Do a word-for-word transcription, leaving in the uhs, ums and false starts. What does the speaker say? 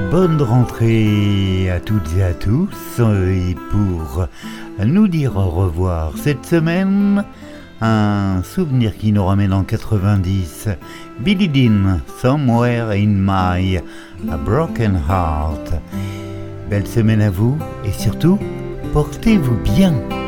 bonne rentrée à toutes et à tous. Et pour nous dire au revoir cette semaine, un souvenir qui nous ramène en quatre-vingt-dix. Billy Dean, Somewhere in My a Broken Heart. Belle semaine à vous et surtout, portez-vous bien.